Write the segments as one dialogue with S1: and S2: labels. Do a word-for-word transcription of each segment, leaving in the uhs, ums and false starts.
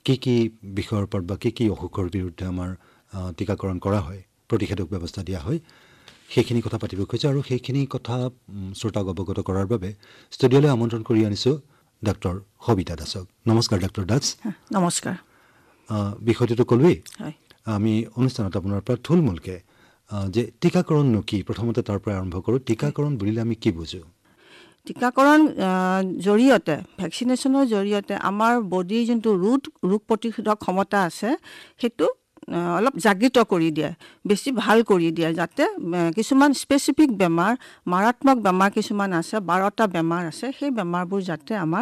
S1: কি কি বিষয়ৰ ওপৰত বা কি কি অসুখৰ বিৰুদ্ধে আমাৰ টিকাকৰণ কৰা হয় প্ৰতিষেধক ব্যৱস্থা দিয়া হয় সেইখিনি কথা পাতিব খুজিছো আৰু সেইখিনি কথা শ্ৰোতাক অৱগত কৰাৰ বাবে ষ্টুডিঅ'লৈ আমন্ত্ৰণ কৰি আনিছো ডক্টৰ সবিতা দাসক নমস্কাৰ ডক্টৰ দাস
S2: নমস্কাৰ
S1: বিষয়টো ক'লোৱেই আমি অনুষ্ঠানত আপোনাৰ পৰা থুলমূলকৈ যে টিকাকৰণনো কি প্ৰথমতে তাৰ পৰা আৰম্ভ কৰোঁ টিকাকৰণ বুলিলে আমি কি বুজো
S2: টিকাকৰণ জৰিয়তে ভেকচিনেশ্যনৰ জৰিয়তে আমাৰ বডিৰ যোনটো ৰোগ ৰোগ প্ৰতিৰোধক ক্ষমতা আছে সেইটো অলপ জাগৃত কৰি দিয়ে বেছি ভাল কৰি দিয়ে যাতে কিছুমান স্পেচিফিক বেমাৰ মাৰাত্মক বেমাৰ কিছুমান আছে বাৰটা বেমাৰ আছে সেই বেমাৰবোৰ যাতে আমাৰ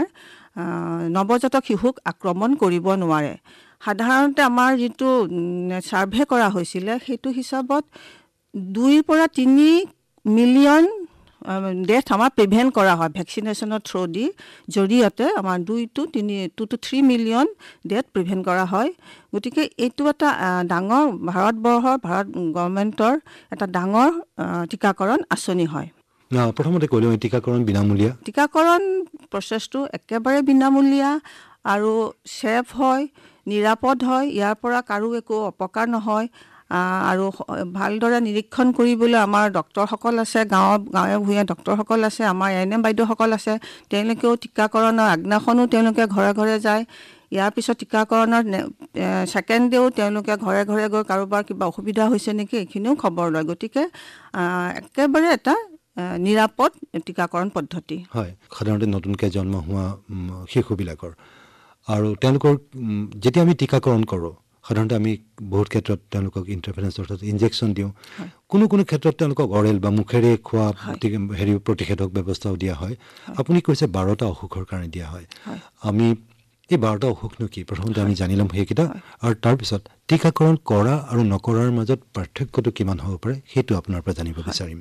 S2: নৱজাতক শিশুক আক্ৰমণ কৰিব নোৱাৰে সাধাৰণতে আমাৰ যিটো সাৰ্ভে কৰা হৈছিলে সেইটো হিচাপত দুইৰ পৰা তিনি মিলিয়ন ডেথ আমাৰ প্ৰিভেণ্ট কৰা হয় ভেকচিনেশ্যনৰ থ্ৰু দি জৰিয়তে আমাৰ দুই টু তিনি two two three million death prevent কৰা হয় গতিকে এইটো এটা ডাঙৰ ভাৰতবৰ্ষৰ ভাৰত গভৰ্ণমেণ্টৰ এটা ডাঙৰ টিকাকৰণ আঁচনি হয়
S1: প্ৰথমতে ক'লো টিকাকৰণ বিনামূলীয়া
S2: টিকাকৰণ প্ৰচেছটো একেবাৰে বিনামূলীয়া আৰু ছেফ হয় নিৰাপদ হয় ইয়াৰ পৰা কাৰো একো অপকাৰ নহয় আৰু ভালদৰে নিৰীক্ষণ কৰিবলৈ আমাৰ ডক্তৰসকল আছে গাঁৱৰ গাঁৱে ভূঞে ডক্তৰসকল আছে আমাৰ এন এম বাইদেউসকল আছে তেওঁলোকেও টিকাকৰণৰ আগদিনাখনো তেওঁলোকে ঘৰে ঘৰে যায় ইয়াৰ পিছত টিকাকৰণৰ ছেকেণ্ড ডেও তেওঁলোকে ঘৰে ঘৰে গৈ কাৰোবাৰ কিবা অসুবিধা হৈছে নেকি এইখিনিও খবৰ লয় গতিকে একেবাৰে এটা নিৰাপদ টিকাকৰণ পদ্ধতি
S1: হয় সাধাৰণতে নতুনকৈ জন্ম হোৱা শিশুবিলাকৰ আৰু তেওঁলোকৰ যেতিয়া আমি টিকাকৰণ কৰোঁ সাধাৰণতে আমি বহুত ক্ষেত্ৰত তেওঁলোকক ইণ্টাৰফেৰেঞ্চ অৰ্থাৎ ইনজেকশ্যন দিওঁ কোনো কোনো ক্ষেত্ৰত তেওঁলোকক অৰেল বা মুখেৰে খোৱা হেৰি প্ৰতিষেধক ব্যৱস্থাও দিয়া হয় আপুনি কৈছে বাৰটা অসুখৰ কাৰণে দিয়া হয় আমি এই বাৰটা অসুখনো কি প্ৰথমতে আমি জানি ল'ম সেইকেইটা আৰু তাৰপিছত টিকাকৰণ কৰা আৰু নকৰাৰ মাজত পাৰ্থক্যটো কিমান হ'ব পাৰে সেইটো আপোনাৰ পৰা জানিব বিচাৰিম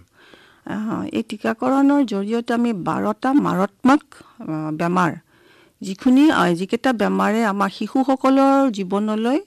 S2: এই টিকাকৰণৰ জৰিয়তে আমি বাৰটা মাৰাত্মক বেমাৰ যিখিনি যিকেইটা বেমাৰে আমাৰ শিশুসকলৰ জীৱনলৈ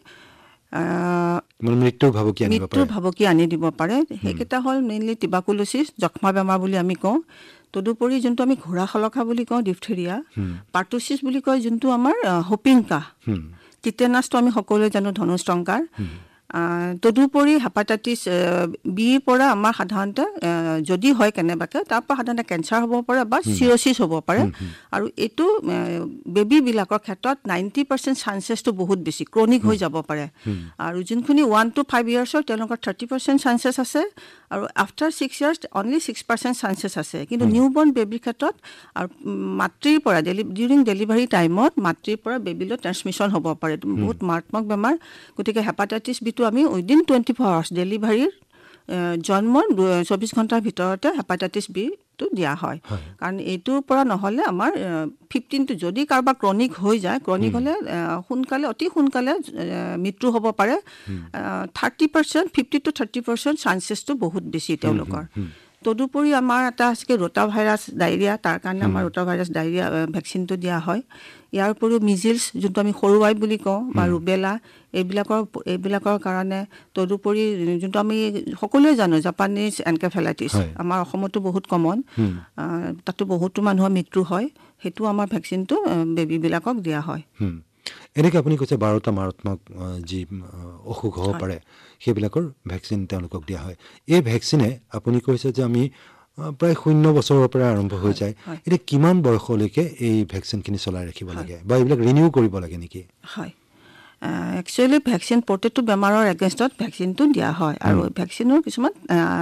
S1: মৃত্যুৰ ভাবুকি আনিব পাৰে
S2: মৃত্যুৰ ভাবুকি আনি দিব পাৰে সেইকেইটা হ'ল মেইনলি টিবাকুলোচিছ যক্ষ্মা বেমাৰ বুলি আমি কওঁ তদুপৰি যোনটো আমি ঘোঁৰা শলখা বুলি কওঁ ডিফথেৰিয়া পাৰ্টুচিছ বুলি কয় যোনটো আমাৰ হোপিং কাহ টিটেনাছটো আমি সকলোৱে জানো ধনুষ্টংকাৰ তদুপৰি হেপাটাইটিছ বিৰ পৰা আমাৰ সাধাৰণতে যদি হয় কেনেবাকৈ তাৰ পৰা সাধাৰণতে কেঞ্চাৰ হ'ব পাৰে বা চিৰচিছ হ'ব পাৰে আৰু এইটো বেবীবিলাকৰ ক্ষেত্ৰত নাইণ্টি পাৰ্চেণ্ট চান্সেছটো বহুত বেছি ক্ৰনিক হৈ যাব পাৰে আৰু যোনখিনি ওৱান টু ফাইভ ইয়াৰ্ছৰ তেওঁলোকৰ থাৰ্টি পাৰ্চেণ্ট চান্সেছ আছে আৰু after six years only six percent চান্সেছ আছে কিন্তু নিউ বৰ্ণ বেবীৰ ক্ষেত্ৰত আৰু মাতৃৰ পৰা ডেলি ডিউৰিং ডেলিভাৰী টাইমত মাতৃৰ পৰা বেবীলৈ ট্ৰেন্সমিশ্যন হ'ব পাৰে বহুত মাৰাত্মক বেমাৰ গতিকে হেপাটাইটিছ বিটো আমি উইদিন টুৱেণ্টি ফ'ৰ আৱাৰ্ছ ডেলিভাৰীৰ জন্মৰ চৌবিছ ঘণ্টাৰ ভিতৰতে হেপাটাইটিছ বিটো দিয়া হয় কাৰণ এইটোৰ পৰা নহ'লে আমাৰ ফিফটিনটো যদি কাৰোবাৰ ক্ৰনিক হৈ যায় ক্ৰনিক হ'লে সোনকালে অতি সোনকালে মৃত্যু হ'ব পাৰে thirty percent fifty two thirty percent চান্সেছটো বহুত বেছি তেওঁলোকৰ তদুপৰি আমাৰ এটা আছে ৰোটা ভাইৰাছ ডায়েৰিয়া তাৰ কাৰণে আমাৰ ৰোটা ভাইৰাছ ডায়েৰিয়া ভেকচিনটো দিয়া হয় ইয়াৰ উপৰিও মিজিলছ যোনটো আমি সৰু আই বুলি কওঁ বা ৰুবেলা এইবিলাকৰ এইবিলাকৰ কাৰণে তদুপৰি যোনটো আমি সকলোৱে জানো জাপানীজ এনকেফেলাইটিছ আমাৰ অসমতো বহুত কমন তাতো বহুতো মানুহৰ মৃত্যু হয় সেইটো আমাৰ ভেকচিনটো বেবীবিলাকক দিয়া হয়
S1: এনেকৈ আপুনি কৈছে বাৰটা মাৰাত্মক যি অসুখ হ'ব পাৰে সেইবিলাকৰ ভেকচিন তেওঁলোকক দিয়া হয় এই ভেকচিনে আপুনি কৈছে যে আমি প্ৰায় শূন্য বছৰৰ পৰা আৰম্ভ হৈ যায় এতিয়া কিমান বয়সলৈকে এই ভেকচিনখিনি চলাই ৰাখিব লাগে বা এইবিলাক ৰিনিউ কৰিব লাগে নেকি
S2: হয় একচুৱেলি ভেকচিন প্ৰতিটো বেমাৰৰ এগেইনষ্টত ভেকচিনটো দিয়া হয় আৰু ভেকচিনৰ কিছুমান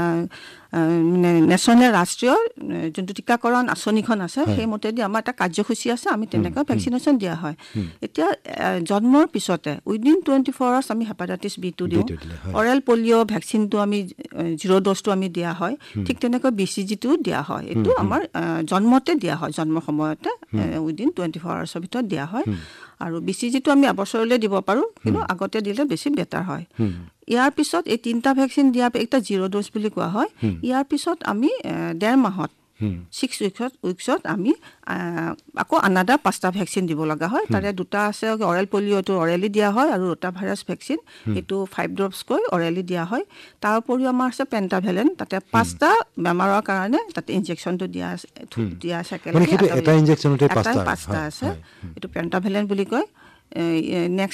S2: নেশ্যনেল ৰাষ্ট্ৰীয় যোনটো টিকাকৰণ আঁচনিখন আছে সেইমতেদি আমাৰ এটা কাৰ্যসূচী আছে আমি তেনেকৈ ভেকচিনেশ্যন দিয়া হয় এতিয়া জন্মৰ পিছতে উইদিন টুৱেণ্টি ফ'ৰ আৱাৰ্ছ আমি হেপাটাইটিছ বিটো দিওঁ অৰেল পলিঅ' ভেকচিনটো আমি জিৰ' ড'জটো আমি দিয়া হয় ঠিক তেনেকৈ বি চি জিটোও দিয়া হয় এইটো আমাৰ জন্মতে দিয়া হয় জন্মৰ সময়তে উইদিন টুৱেণ্টি ফ'ৰ আৱাৰ্ছৰ ভিতৰত দিয়া হয় আৰু বি চি জিটো আমি এবছৰলৈ দিব পাৰোঁ কিন্তু আগতে দিলে বেছি বেটাৰ হয় ইয়াৰ পিছত এই তিনিটা ভেকচিন দিয়াৰ এটা জিৰ' ড'জ বুলি কোৱা হয় ইয়াৰ পিছত আমি ডেৰ মাহত ছিক্স উইকছত উইকছত আমি আকৌ আনাদা পাঁচটা ভেকচিন দিব লগা হয় তাৰে দুটা আছে অৰেল পলিঅ'টো অৰেলি দিয়া হয় আৰু ৰোটা ভাইৰাছ ভেকচিন সেইটো ফাইভ ড্ৰপছকৈ অৰেলি দিয়া হয় তাৰ উপৰিও আমাৰ আছে পেণ্টাভেলেণ্ট তাতে পাঁচটা বেমাৰৰ কাৰণে তাতে ইনজেকশ্যনটো দিয়া দিয়া আছে
S1: এটা ইনজেকশ্যনতে পাঁচটা
S2: আছে এইটো পেণ্টাভেলেণ্ট বুলি কয় নেক্সট